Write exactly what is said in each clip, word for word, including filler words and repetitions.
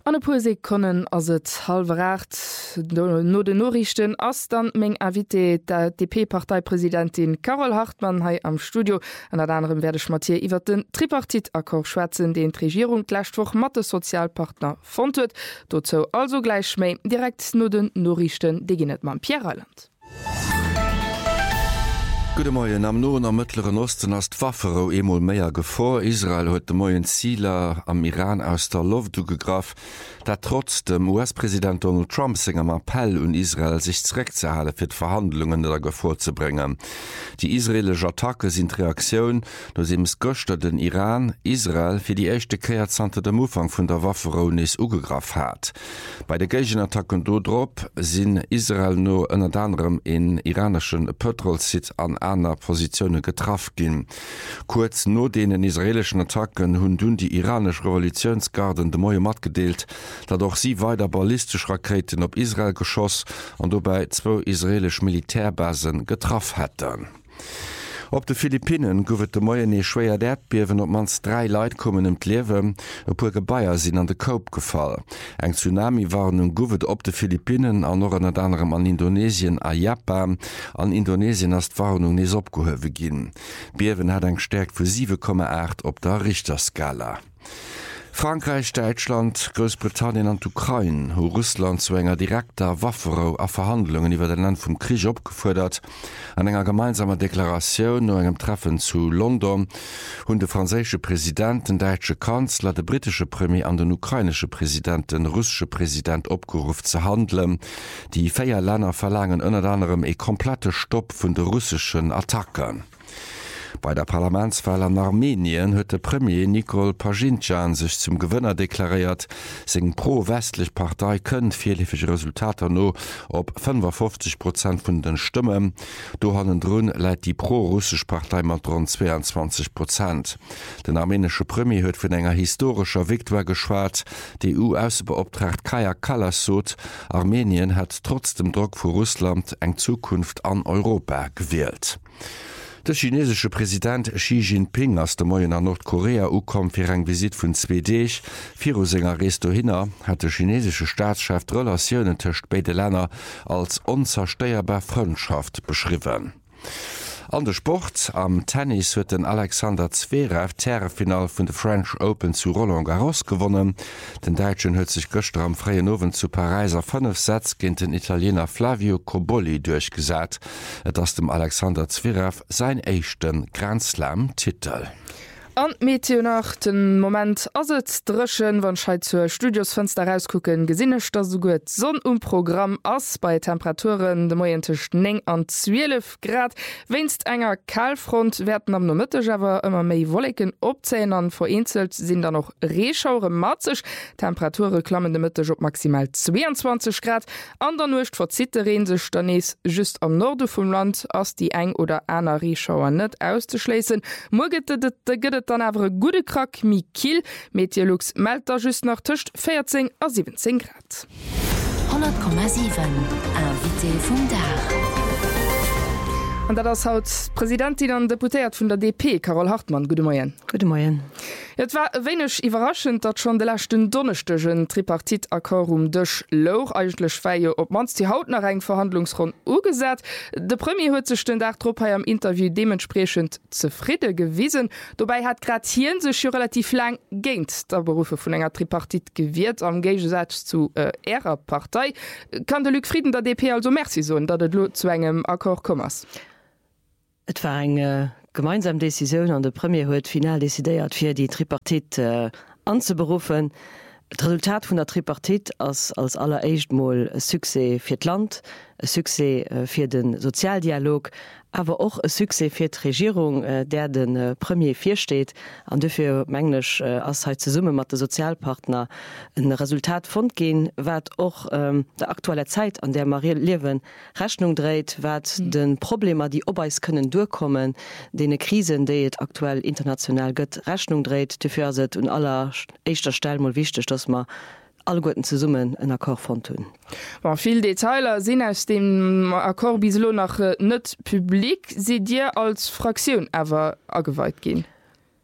An e puer Sekunden ass et halber acht no de Norrichten ass dann még Invité der D P-Parteipräsidentin Carol Hartmann hai am Studio. An der anderem werdech mat hier iwwer den Tripartit-Akkor schwätzen, den d'Regierung gläichtwoch mat de Sozialpartner fond huet. Dozo also gleich méi direkt no den Norrichten deginnet man Pierre Island. Gute Morgen. Am Norden am Mittleren Osten hast Waffero emol méier Gefahr. Israel huet de moien Zieler am Iran aus der Luft dugegraf, dat trotz dem U S-Präsident Donald Trump segem Appell und Israel sich zurückzuhalten fir Verhandlungen der Gefahr zu bringen. Die israelische Attacke sind Reaktion, dass ems Göster den Iran Israel fir die echte Kreazante dem Ufang vun der Wafferonis ugegraf hat. Bei der Gegenattacken dodrop sind Israel no ënner anderem in iranischen Petrolsitz an einer Positionen getraf gin. Kurz no denen israelischen Attacken hunn dun die iranische Revolutionsgarden de Moie mat gedeelt, dat doch sie weiter ballistisch Raketen op Israel geschoss und dabei zwo israelisch Militärbasen getraf hätten. Op de Philippinen gouft de Moie nee schwéier Erdbeben op mans drei Leiit kommen em Klewe, e puer Gebaier sinn an de Koop gefall. Eng Tsunami waren un gouft op de Philippinen an noch an et anderem an Indonesien a Japan, an Indonesien as d'Warnung nees opgehowe ginn. Biewen hat eng stärk vu sieben Komma acht op der Richterskala. Frankreich, Deutschland, Großbritannien und Ukraine ho Russland zu enger direkter Waffero a Verhandlungen iwwer den Land vum Krieg opgefordert. An enger gemeinsamer Deklaration no engem Treffen zu London hunn de franzésche Präsident, den deutsche Kanzler, de britische Premier an den ukrainische Präsident, den russische Präsident opgerufen zu handeln. Die Féier Länder verlangen ënner anderem e komplette Stopp vun de russischen Attacken. Bei der Parlamentswahl an Armenien huet der Premier Nikol Pashinyan sich zum Gewinner deklariert. Seng pro-westlich Partei kënnt vielhifige Resultate no op fünfundfünfzig Prozent vun den Stimmen. Do hannen Drun läit die pro-russsisch Partei mat rund zweiundzwanzig Prozent. Den armenische Premier huet vun enger historischer Viktor geschwart. Die E U-Außenbeauftragte Kaja Kallas sot, Armenien hat trotz dem Druck vor Russland eng Zukunft an Europa gewählt. Der chinesische Präsident Xi Jinping aus der Moien an Nordkorea ukom fir eng Visit vun zwei Deeg. Viro Sänger Resto hinner hat de chinesische Staatschef Relationen tëcht beide Länder als unzersteierbar Freundschaft beschrieben. An der Sport am Tennis huet den Alexander Zverev Terrefinal vun de French Open zu Roland Garros gewonnen. Den Deitschen huet sich gëster am freien Owen zu Pariser fünf Sätz ginint den Italiener Flavio Cobolli durchgesat, et ass dem Alexander Zverev sein échten Grand Slam-Titel. An Meteo nach den Moment ass et dreschen, wann scheit zur Studiosfenster rauskucken, gesinnech dat so gut Sonn um Programm ass bei Temperaturen de moientecht neng an zwölf Grad. Wennst enger Kalfront werden am no Mëtteg awer ëmmer méi Wolleken opzäen an vereinzelt sinn da noch Reeschaure matzeg. Temperature klammen de Mëtteg op maximal zweiundzwanzig Grad. An der Nucht verzitterin sech danees just am Norde vum Land ass die eng oder einer Reeschauer net auszuschleessen. Muget de gëtt dann awer gute Krack mi Kiel. Meteorlux melder just nach Tëcht vierzehn a siebzehn Grad. hundert Komma sieben Invité vum Dach. Und dat ass haut Präsidentin an Deputéiert vun der D P Carol Hartmann. Gute Morgen. Gute Morgen. Et war wenigch iwraschend, dat schon de lachten Donnerstegen Tripartit-Akkor um dech Loch eigentlech Féie op mans die Haut nach eng Verhandlungsrund ugesät. De Premier huet sech den Dachtrop am Interview dementsprechend zufriede gewiesen. Dobei hat grad hien sech relativ lang géint der Berufe vun enger Tripartit gewirrt am Gegensatz zu äh, Ärer Partei. Kann de Lüg Frieden der D P also Merci so, dat et lo zu engem Akkor kommers. Et war eng äh, gemeinsam Decision an der Premier huet final desideiert fir die Tripartit äh, anzuberufen. Das Resultat vun der Tripartit als als alleréischtmol Suse fir d Land, Suse äh, fir den Sozialdialog, aber auch e Suse fir d Regierung, äh, der den äh, Premier firsteht, an defir menglech äh, as ze Summe mat de Sozialpartner ein Resultat fond gehen, wat auch ähm, der aktuelle Zeit, an der Marie Lewen Rechnung dreht, wat mhm. den Probleme, die obeis können durchkommen, de Krisen, die et aktuell international gött Rechnung dreht, defir se und aller echtter Stelle mal wichtig, dass man alle Guten zu summen en Akkor von tun. Bon, viel Detailer sind aus dem Akkor bislo nach äh, net publik, se dir als Fraktion aber aweit gehen.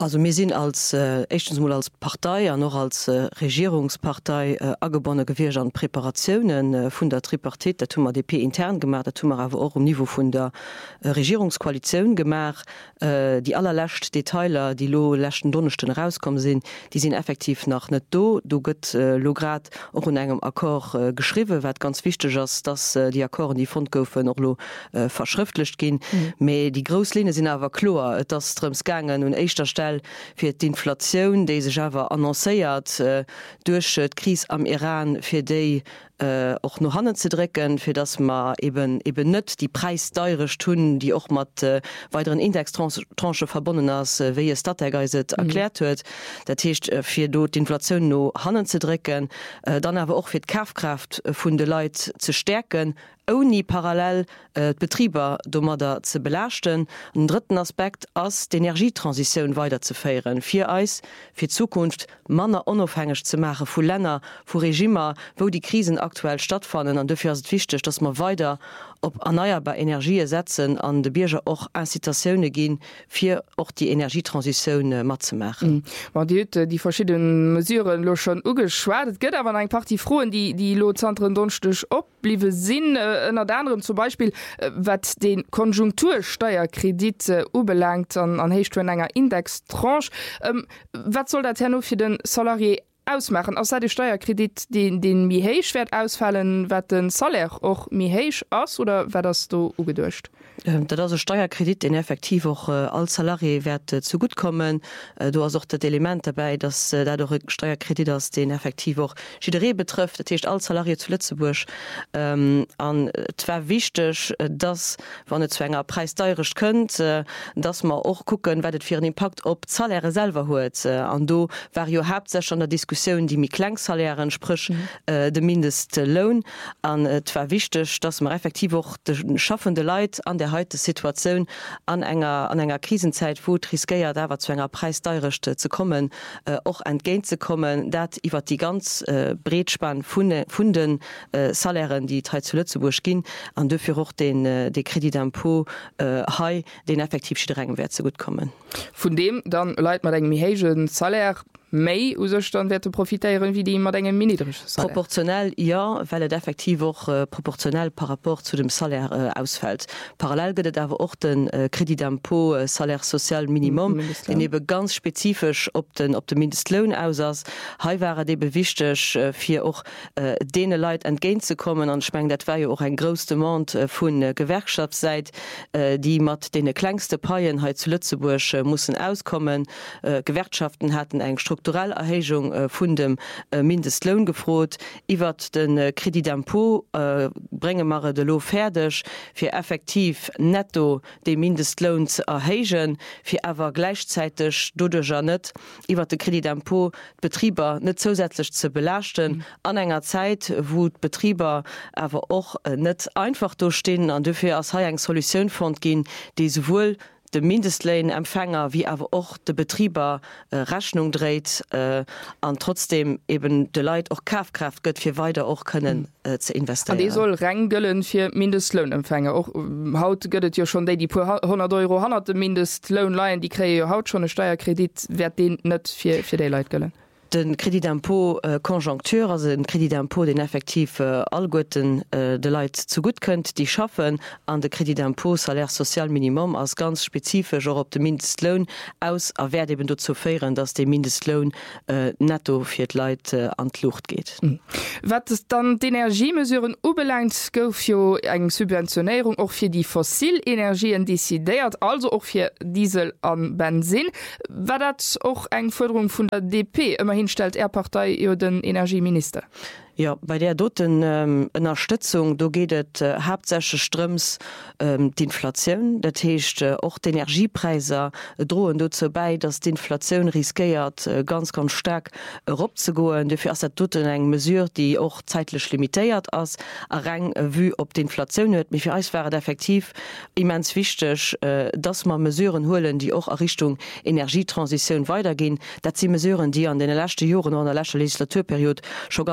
Also mir sinn als äh, echtens mal als Partei an noch als äh, Regierungspartei äh, agebonne gewir an Präparationen äh, vun der Tripartit, der Tummer D P intern gemacht, der Tummer awer auch um Niveau vun der äh, Regierungskoalition gemacht, äh, die allerlächt Detailer, die lo lächten Donnerchten rauskommen sinn, die sind effektiv nach net do. Du gëtt äh, lograt auch in engem Akkor äh, geschriwe, wat ganz wichtig ist, dass äh, die Akkorden die Fond goufen noch lo äh, verschriftlicht gin. Me mhm. die Großlinie sind awer klar, dass Trumps gangen und eischter Stelle fir d'Inflationun déi sech awer annoncéiert äh, duch d Kris am Iran fir déi äh, auch no hannen ze drecken, fir dats ma eben eben net die Preisdeurech tunn, die och mat äh, weiteren Indextranche verbonnen ass äh, wéi Stadtgeiset mhm. erklärt huet, dat hicht äh, fir do d'Inflationun no hannen ze drecken, äh, dann awer auch fir d Kafkraft vun de Leiit ze stärken, oni parallel äh, Betrieber dommerder ze belächten. Den dritten Aspekt ass d'Energietransiioun weiter ze féieren. Vier Eis fir Zukunft Manner onofhängig ze mache vu Länner, vu Regimer, wo die Krisen aktuell stattfannen, an dafür ist wichtig, dass man weiter op erneuerbar Energie setzen, an de Bierger och Incitationune gin fir och die Energietransiioun mat ze machen. Mm. Die, die verschiedenen mesureuren lo schon ugeschwadet gëtt, aber eng paar die frohen, die die Lozentren donstech opbliewe sinn ënner äh, anderem zum Beispiel äh, wat den Konjunktursteuerkredit äh, ubelangt an an hecht enger Indextranche. Ähm, wat soll dat no fir den Salarié ausmachen aus der Steuerkredit den den mihéichwert ausfallen, wat den Salär och mihéich ass oder wer das du ugedurcht? Ähm, dat Steuerkredit den effektiv auch äh, als Salariewert äh, zu gut kommen. Äh, du hast auch das Element dabei, dass äh, dadurch Steuerkredit aus den effektiv auch Schiederé betrifft, das heißt als Salarie zu Lützeburg ähm, an zwar wichtig, äh, dass wann Zwänger preisdeurisch könnt, äh, dass man auch gucken, werdet für einen Impact ob Saläre selber holt. Äh, an du war jo habt schon der Diskussion, die mit Klangsalären sprich mhm. äh, de Mindestlohn an äh, zwar wichtig, dass man effektiv auch den schaffende Leid an der heute Situation an enger an enger Krisenzeit wo riskeiert da war zu enger preisdeurischchte zu kommen äh, auch entgehen zu kommen dat iwwer die ganz äh, Bretspann funden äh, Salären die drei zu Lützeburg gin an dafür auch den äh, de Kreditempo äh, high den effektiv streng Wert zu gut kommen von dem dann leit man eng Salär méi ustand werte profitéieren wie die immer engem minidrich proportionell ja weil het effektiv auch äh, proportionell par rapport zu dem Salär äh, ausfällt. Parallel gëtt awer och den äh, Kreditempo äh, Salär sozial Minimum den ebe ganz spezifisch op den op dem Mindestlohn aus ass ha wäre de bewichtech äh, fir och äh, dee Leiit entgéint ze kommen an schmeng dat war ja auch ein gros Demand äh, vun äh, Gewerkschaft seit äh, die mat de klengste Paien he zu Lützeburg äh, mussssen auskommen äh, Gewerkschaften hatten eng Struktur Strukturellerhechung äh, vun dem äh, Mindestlohn gefrot, iwwer den äh, Kreditempo äh, bringe mare de lo fertigch fir effektiv netto de Mindestlohn ze erhegen, fir awer gleichzeitig dodeger net iwwer de Kreditempo Betrieber net zusätzlich ze belaschten mhm. an enger Zeit, wo d Betrieber awer och äh, net einfach durchstehen an dofir as ha eng Solutionfond gin, die sowohl de Mindestlohnempfänger wie aber auch de Betrieber äh, Rechnung dreht äh, an trotzdem eben de Leiit auch Kaufkraft gött fir weiter auch können äh, zu investieren. Die soll reingëllen fir Mindestlohnempfänger auch haut gëtt ja schon déi die hundert Euro hundert Mindestlohn leiien, die kree haut schon e Steuerkredit werd den net fir fir déi Leiit gëllen. Den Kreditempo äh, Konjunktur also den Kreditempo den effektiv äh, allgoten äh, de Leiit zu gut könnt, die schaffen an de Kreditempo Salär sozial Minimum als ganz spezifisch op de Mindestlohn aus erwer eben dazu feieren, dass de Mindestlohn äh, netto fir d Leiit äh, an Luft geht. Mhm. Wat es dann d Energiemesuren ubelangt gouf jo eng Subventionierung auch fir die Fossilenergien desideiert, also auch fir Diesel an Benzin, war dat auch eng Forderung vun der D P immerhin stellt er Partei über den Energieminister. Ja, bei der doten ähm, Unterstützung do gehtt äh, hauptsäche Strms ähm, die Inflation, dat hecht äh, auch d Energiepreise äh, drohen dazu bei, dass die Inflation riskiert äh, ganz ganz stark erop zu goen. Dafür as doten eng mesure, die auch zeitlich limitiert ass rang äh, wie op die Inflation huet. Mich als wäre effektiv immens wichtig, äh, dass man mesureuren holen, die auch a Richtung Energietransition weitergehen. Dat sie mesureuren, die an den letzten Jahren an der letzten Legislaturperiode schon ganz stark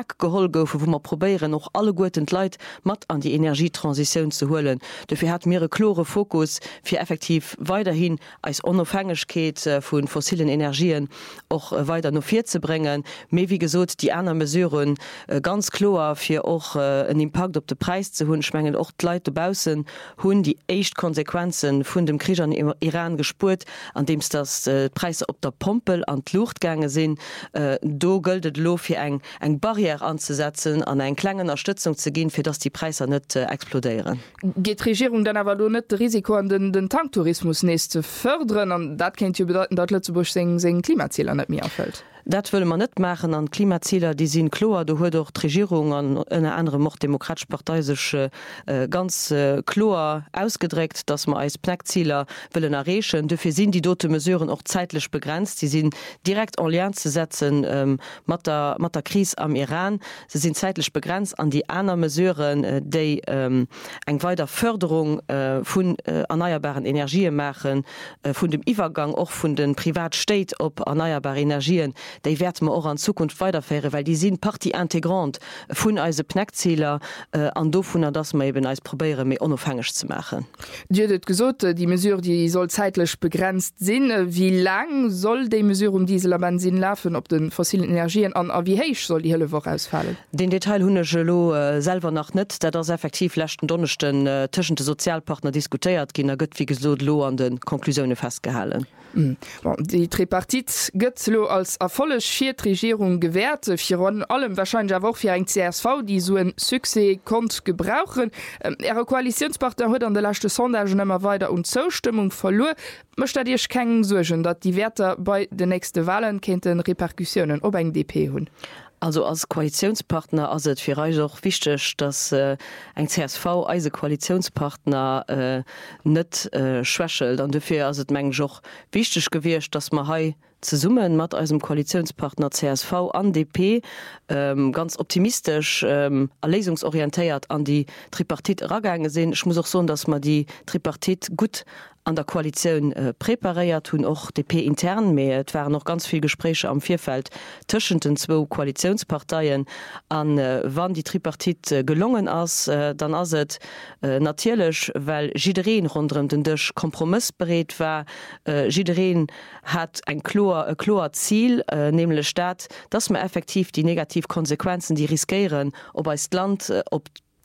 Weg geholl goufe, wo man probieren noch alle guten Leiit mat an die Energietransition zu holen. Dafür hat mir chlore Fokus fir effektiv weiterhin als Unabhängigkeit äh, vun fossilen Energien auch äh, weiter no vier zu bringen. Me wie gesot die anderen mesureuren äh, ganz klar fir auch äh, einen Impact op den Preis zu hunn schmengen och Leitebausen hunn die echt Konsequenzen vun dem Krieg an im Iran gespurt, an dems das äh, Preise op der Pompel an Luftgänge sinn, äh, do göldet lo fir eng eng Barriere anzusetzen, an eng klengen Unterstützung zu gehen, fir dass die Preise net äh, explodieren. Geht Regierung dann aber net Risiko an den, den Tanktourismus nächste fördern, an dat kennt ihr bedeuten, dat Lützeburg se Klimaziele net mir auffällt. Dat will man net machen an Klimazieler, die sind klar, du huet doch Regierung an eine andere mocht demokratisch parteische äh, ganz äh, klar ausgedreckt, dass man als Pneckzieler willen errechen. Dafür sind die dote mesureuren auch zeitlich begrenzt. Die sind direkt Allianz zu setzen ähm, mit der, mit der Krise am Iran. Sie sind zeitlich begrenzt an die anderen mesureuren, äh, die ähm, eng weiter Förderung äh, von äh, erneuerbaren Energien machen, äh, von dem Übergang auch von den Privatstaat op erneuerbare Energien. Die werden wir auch an Zukunft weiterführen, weil die sind Partie integrant von unseren Pneckzieler äh, an davon, dass wir eben als probieren, mehr unabhängig zu machen. Du hast gesagt, die Mesure die soll zeitlich begrenzt sein. Wie lang soll die Mesure um diese Sinn laufen, ob den fossilen Energien an wie hoch soll die Hölle Woche ausfallen? Den Detail habe ich äh, selber noch nicht, da das effektiv letzten Donnerstag äh, zwischen den Sozialpartnern diskutiert, gehen wird wie gesagt lo an den Konklusionen festgehalten. Mm. Bon, die Tripartit gëtt lo als erfollech vier Regierung gewährt, fir an allem wahrscheinlich auch fir eng C S V, die so en Suse kont gebrauchen. Ähm, Äre Koalitionspartner huet an de lachte Sondagen immer weiter und Zustimmung verlor. Mcht dat Dich kengen sugen, dat die Werte bei de nächste Wahlen kenten Reperkussionen op eng D P hunn. Also als Koalitionspartner as fir euch auch wichtig, dass äh, eng C S V eise Koalitionspartner äh, net äh, schwächelt. An dafür as meng joch wichtig gewircht, dass man hei zu summen mat als Koalitionspartner C S V an D P ähm, ganz optimistisch ähm, erlesungsorientiert an die Tripartit ragänge sehen. Ich muss auch so, dass man die Tripartit gut an der Koalition äh, präpariert tun auch D P intern mehr. Es waren noch ganz viele Gespräche am Vierfeld zwischen den zwei Koalitionsparteien an äh, wann die Tripartit äh, gelungen ist, äh, dann ist es äh, natürlich, weil Jiderin rund um den Tisch Kompromiss berät war. Äh, Jiderin hat ein klar, ein klar Ziel, äh, nämlich Staat, dass man effektiv die Negativkonsequenzen, die riskieren, ob als Land, äh, ob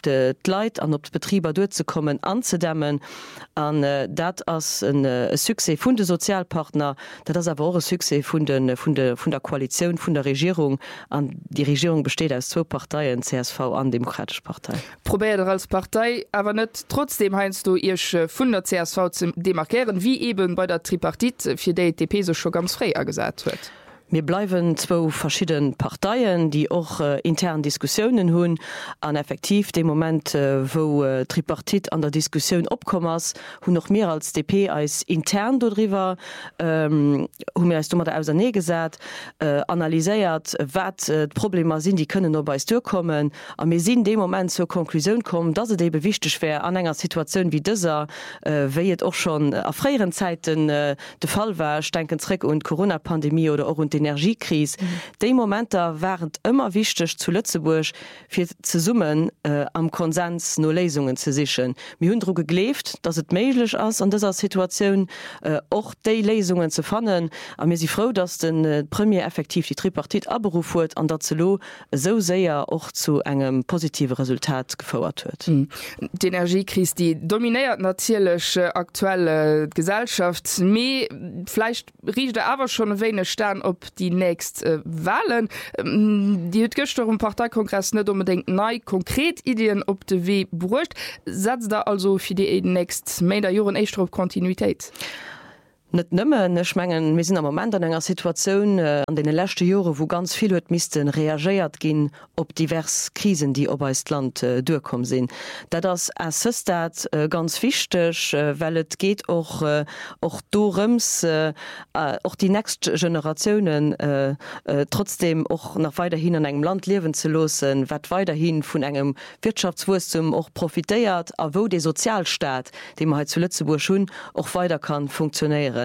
Leiit an op d Betrieber durchzukommen anzudämmen an äh, dat as een äh, Suse vun de Sozialpartner, dat as awer Suse vun vun der Koalition vun der Regierung an die Regierung besteht aus zwei Parteien C S V an Demokratisch Partei. Probiert als Partei aber net trotzdem heinst du ihr vun der C S V zu demarkieren, wie eben bei der Tripartit fir D T P so schon ganz frei gesagt huet. Wir bleiben zwei verschiedene Parteien, die auch äh, intern Diskussionen haben. An effektiv dem Moment, äh, wo äh, Tripartit an der Diskussion abkommt, haben noch mehr als D P als intern darüber, ähm, haben wir als Dummer der Außer gesagt, äh, analysiert, was äh, Probleme sind, die können noch bei uns durchkommen. Und wir sind in dem Moment zur Konklusion kommen, dass es eben wichtig wäre, an einer Situation wie dieser, äh, wie es auch schon auf früheren Zeiten äh, der Fall war, ich denke zurück an die Corona-Pandemie oder auch und Energiekrise. Mhm. Die Momente waren immer wichtig zu Lützeburg für zu summen äh, am Konsens nur Lesungen zu sichern. Wir haben darüber gelebt, dass es möglich ist, an dieser Situation äh, auch die Lesungen zu finden. Und wir sind froh, dass den äh, Premier effektiv die Tripartit abberufen hat und dazu so sehr auch zu einem positiven Resultat gefordert wird. Mhm. Die Energiekrise, die dominiert natürlich äh, aktuelle Gesellschaft. Mehr, vielleicht riecht er aber schon ein wenig Stern, ob die nächst äh, Wahlen ähm, die gestern im Parteikongress nicht unbedingt neu konkret Ideen op de we brucht, setzt da also für die nächst Mäder Joren echt auf Kontinuität. Net nëmmen schmengen wir sind am moment an enger Situation äh, an den letzte Jahre, wo ganz viel Misten reagiert gin op divers Krisen, die op als Land äh, durchkommen sind. Da das assistat äh, ganz wichtig, äh, weil het geht auch äh, auch dorems äh, auch die nächste Generationen äh, äh, trotzdem auch nach weiterhin an engem Land leben zu losen, wat weiterhin von engem Wirtschaftswurstum auch profitiert, a wo der Sozialstaat, den man halt zu Lützeburg schon auch weiter kann funktionieren.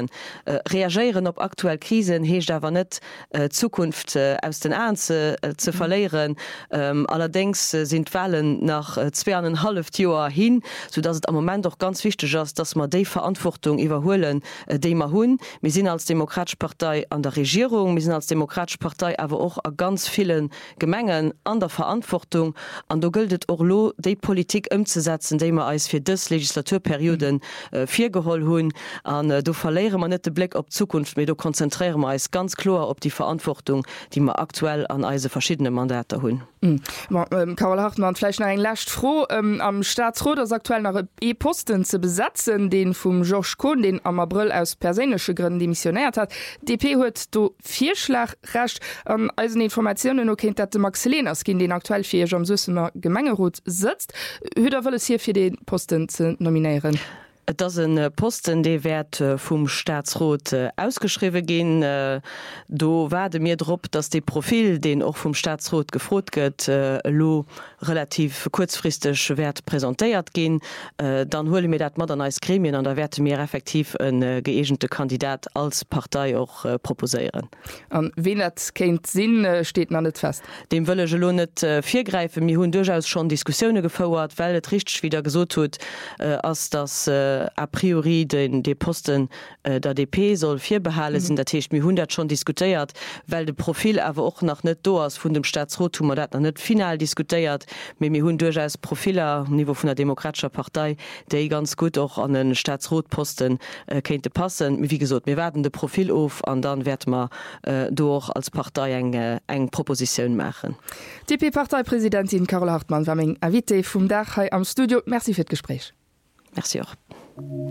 verlieren. Äh, reagieren op aktuell Krisen hecht awer net äh, Zukunft äh, aus den An äh, zu verlieren. Ähm, allerdings äh, sind Wahlen nach äh, zweieinhalb Joer hin, so dass es am Moment doch ganz wichtig ist, dass man die Verantwortung überholen, äh, die man hun. Wir sind als Demokratische Partei an der Regierung, wir sind als Demokratische Partei aber auch a ganz vielen Gemengen an der Verantwortung. An du gildet auch lo die Politik umzusetzen, die man als für das Legislaturperioden äh, vier geholt hun. An äh, du verlieren man nicht den Blick auf Zukunft, mehr du konzentrieren man als ganz klar auf die Verantwortung, die man aktuell an eise verschiedene Mandate hun. Mm. Ähm, Karol Hartmann vielleicht noch ein lascht froh ähm, am Staatsrat das aktuell nach E-Posten zu besetzen, den vom George Kohn, den am April aus persönliche Gründen demissioniert hat. D P huet du vier Schlag recht an also Informationen okay, dat Max Lenas gegen den aktuell vier am Süssemer Gemengerot sitzt. Hüder will es hier für den Posten zu nominieren. Das sind äh, Posten, die werd äh, vom Staatsrat äh, ausgeschrieben gehen. Äh, do werde mir drauf, dass die Profil, den auch vom Staatsrat gefragt wird, äh, lo relativ kurzfristig wird präsentiert gehen. Äh, dann hole mir das mal dann als Gremien und da werde mir effektiv ein äh, geeignete Kandidat als Partei auch äh, proposieren. Und wen das kennt Sinn, äh, steht noch nicht fest. Dem will ich nicht äh, viergreifen. Wir haben durchaus schon Diskussionen gefordert, weil es richtig wieder gesagt wird, äh, als das äh, a priori den de Posten äh, der D P soll vier behalen sind, mhm. Dat heißt, mir hundert schon diskutiert, weil de Profil aber auch noch net do aus vun dem Staatsrat dat net final diskutiert, mir hun durchaus Profiler Niveau von der Demokratischer Partei, der ganz gut auch an den Staatsratposten äh, könnte passen. Wie gesagt, wir werden de Profil auf an dann wird man äh, durch als Partei eng äh, eng Proposition machen. D P-Parteipräsidentin Karol Hartmann war eng Invité vum Dach am Studio. Merci für das Gespräch. Merci auch.